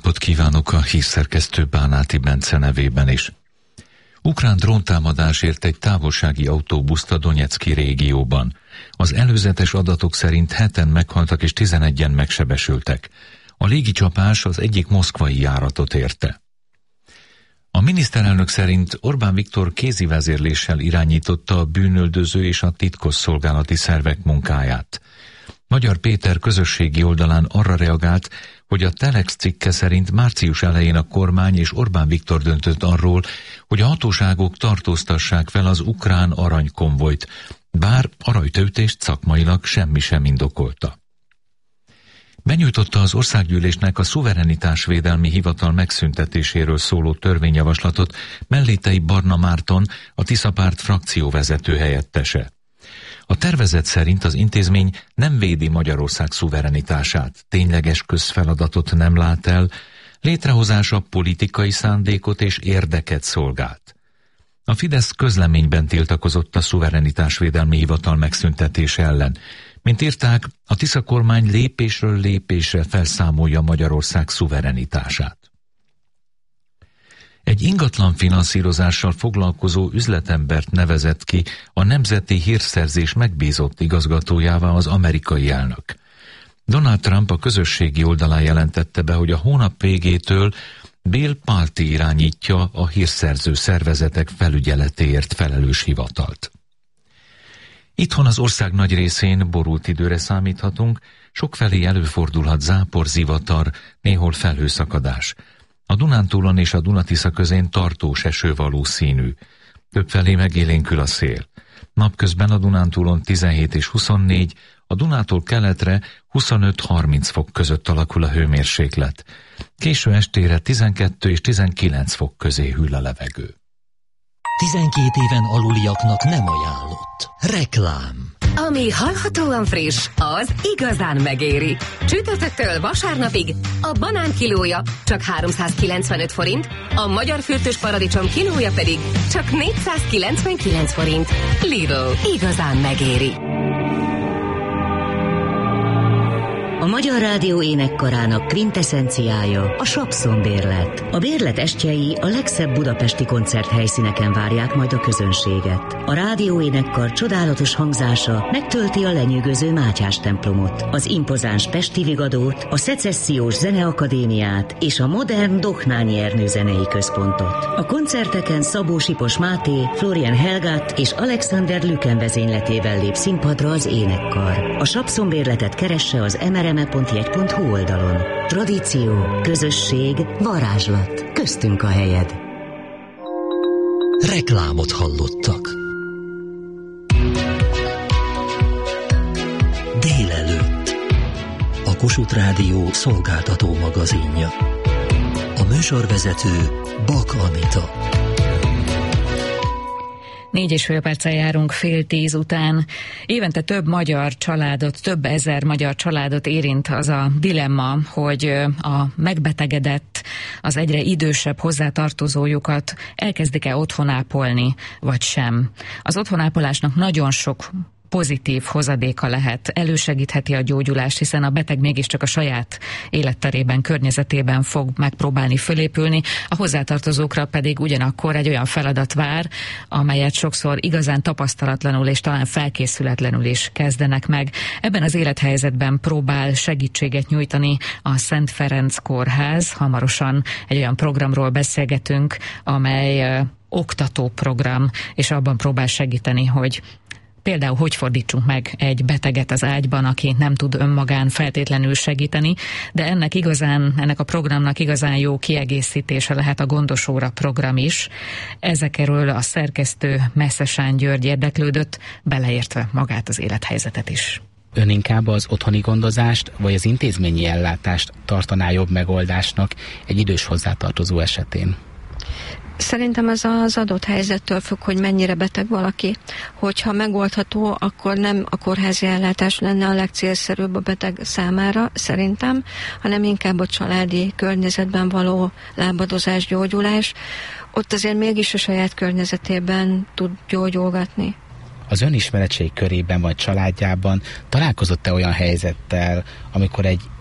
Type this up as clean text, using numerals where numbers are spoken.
napot kívánok a hírszerkesztő Bánáti Bence nevében is. Ukrán dróntámadás ért egy távolsági autóbuszt a Donecki régióban. Az előzetes adatok szerint 7-en meghaltak és 11-en megsebesültek. A légicsapás az egyik moszkvai járatot érte. A miniszterelnök szerint Orbán Viktor kézivezérléssel irányította a bűnüldöző és a titkosszolgálati szervek munkáját. Magyar Péter közösségi oldalán arra reagált, hogy a Telex cikke szerint március elején a kormány és Orbán Viktor döntött arról, hogy a hatóságok tartóztassák fel az ukrán aranykonvojt, bár a rajtaütést szakmailag semmi sem indokolta. Benyújtotta az országgyűlésnek a szuverenitásvédelmi hivatal megszüntetéséről szóló törvényjavaslatot Mellétei Barna Márton, a Tiszapárt frakcióvezető helyettese. A tervezet szerint az intézmény nem védi Magyarország szuverenitását, tényleges közfeladatot nem lát el, létrehozása politikai szándékot és érdeket szolgált. A Fidesz közleményben tiltakozott a szuverenitásvédelmi hivatal megszüntetése ellen. Mint írták, a Tisza kormány lépésről lépésre felszámolja Magyarország szuverenitását. Egy ingatlan finanszírozással foglalkozó üzletembert nevezett ki a Nemzeti Hírszerzés megbízott igazgatójává az amerikai elnök. Donald Trump a közösségi oldalán jelentette be, hogy a hónap végétől Bill Pulte irányítja a hírszerző szervezetek felügyeletéért felelős hivatalt. Itthon az ország nagy részén borult időre számíthatunk, sokfelé előfordulhat zápor, zivatar, néhol felhőszakadás. A Dunántúlon és a Duna-Tisza közén tartós eső valószínű. Többfelé megélénkül a szél. Napközben a Dunántúlon 17 és 24, a Dunától keletre 25-30 fok között alakul a hőmérséklet. Késő estére 12 és 19 fok közé hűl a levegő. 12 éven aluliaknak nem ajánlott. Reklám. Ami hallhatóan friss, az igazán megéri. Csütörtöktől vasárnapig a banán kilója csak 395 forint, a magyar fürtös paradicsom kilója pedig csak 499 forint. Lidl, igazán megéri. A Magyar Rádió énekkarának kvintessenciája a Sapszon-bérlet. A bérlet estjei a legszebb budapesti koncerthelyszíneken várják majd a közönséget. A rádió énekkar csodálatos hangzása megtölti a lenyűgöző Mátyás templomot, az impozáns Pesti Vigadót, a Szecessziós Zeneakadémiát és a modern Dohnányi Ernő zenei központot. A koncerteken Szabó Sipos Máté, Florian Helgát és Alexander Lüken vezényletében lép színpadra az énekkar. A Sapszon-bérletet keresse az mrme.jegy.hu oldalon. Tradíció, közösség, varázslat. Köztünk a helyed. Reklámot hallottak. Délelőtt. A Kossuth Rádió szolgáltató magazinja. A műsorvezető Bak Anita. 4,5 perccel járunk 9:30 után. Évente több ezer magyar családot érint az a dilemma, hogy a megbetegedett, az egyre idősebb hozzátartozójukat elkezdik-e otthon ápolni, vagy sem. Az otthonápolásnak nagyon sok pozitív hozadéka lehet, elősegítheti a gyógyulást, hiszen a beteg mégiscsak a saját életterében, környezetében fog megpróbálni fölépülni, a hozzátartozókra pedig ugyanakkor egy olyan feladat vár, amelyet sokszor igazán tapasztalatlanul és talán felkészületlenül is kezdenek meg. Ebben az élethelyzetben próbál segítséget nyújtani a Szent Ferenc Kórház. Hamarosan egy olyan programról beszélgetünk, amely oktatóprogram, és abban próbál segíteni, hogy például hogy fordítsunk meg egy beteget az ágyban, aki nem tud önmagán feltétlenül segíteni, de ennek a programnak igazán jó kiegészítése lehet a Gondosóra program is. Ezekről a szerkesztő Messzesán György érdeklődött, beleértve magát az élethelyzetet is. Ön inkább az otthoni gondozást vagy az intézményi ellátást tartaná jobb megoldásnak egy idős hozzátartozó esetén? Szerintem ez az adott helyzettől függ, hogy mennyire beteg valaki. Hogyha megoldható, akkor nem a kórházi ellátás lenne a legcélszerűbb a beteg számára, szerintem, hanem inkább a családi környezetben való lábadozás, gyógyulás. Ott azért mégis a saját környezetében tud gyógyulgatni. Az önismeretség körében vagy családjában találkozott-e olyan helyzettel, amikor egy